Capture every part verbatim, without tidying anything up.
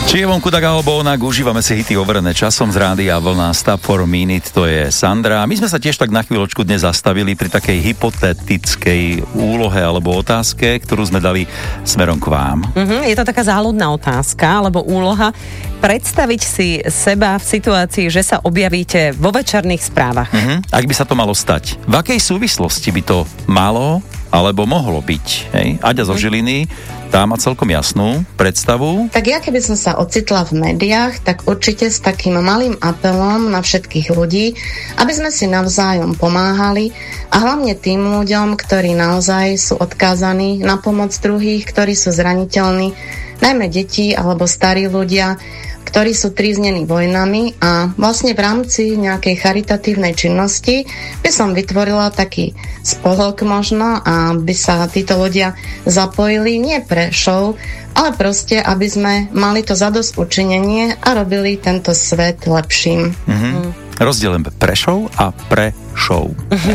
Či je vonku tak alebo onak, užívame si hity overené časom z rádia Vlna. Stop for a minute, to je Sandra. My sme sa tiež tak na chvíľočku dnes zastavili pri takej hypotetickej úlohe alebo otázke, ktorú sme dali smerom k vám. Uh-huh, je to taká záľudná otázka alebo úloha. Predstaviť si seba v situácii, že sa objavíte vo večerných správach. Uh-huh. Ak by sa to malo stať, v akej súvislosti by to malo alebo mohlo byť? Hej? Aďa zo Žiliny, tá má celkom jasnú predstavu. Tak ja keby som sa ocitla v médiách, tak určite s takým malým apelom na všetkých ľudí, aby sme si navzájom pomáhali a hlavne tým ľuďom, ktorí naozaj sú odkázaní na pomoc druhých, ktorí sú zraniteľní, najmä deti alebo starí ľudia, ktorí sú tríznení vojnami, a vlastne v rámci nejakej charitatívnej činnosti by som vytvorila taký spolok možno, aby sa títo ľudia zapojili nie pre show, ale proste, aby sme mali to zadosťučinenie a robili tento svet lepším. Mm-hmm. Mm. Rozdielujeme pre show a pre show.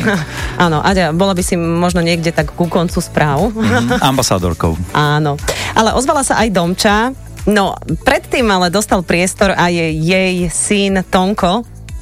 Áno, Aďa, bola by si možno niekde tak ku koncu správ. Mm-hmm. Ambasádorkou. Áno, ale ozvala sa aj Domča. No, predtým ale dostal priestor aj jej syn Tonko.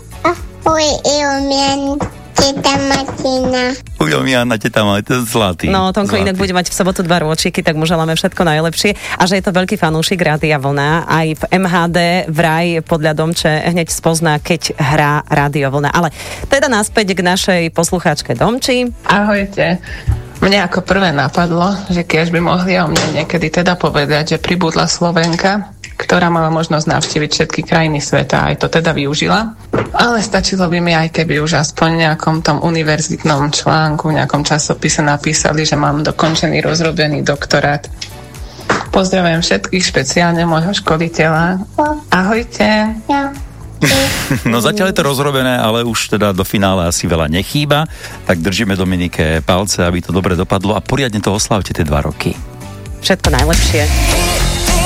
Ahoj, Ilmian, teta Martina. Ilmiana, teta Martina, to je zlatý. No, Tonko zlatý. Inak bude mať v sobotu dva ročíky, tak mu želáme všetko najlepšie. A že je to veľký fanúšik Rádia Vlna. Aj v em há dé vraj podľa Domče hneď spozná, keď hrá Rádio Vlna. Ale teda naspäť k našej poslucháčke Domči. Ahojte. Mne ako prvé napadlo, že keď by mohli o mne niekedy teda povedať, že pribudla Slovenka, ktorá mala možnosť navštíviť všetky krajiny sveta, aj to teda využila. Ale stačilo by mi, aj keby už aspoň v nejakom tom univerzitnom článku, v nejakom časopise napísali, že mám dokončený, rozrobený doktorát. Pozdravujem všetkých, špeciálne môjho školiteľa. Ahojte. Ja. No zatiaľ je to rozrobené, ale už teda do finále asi veľa nechýba, tak držíme Dominike palce, aby to dobre dopadlo a poriadne to oslavte tie dva roky. Všetko najlepšie.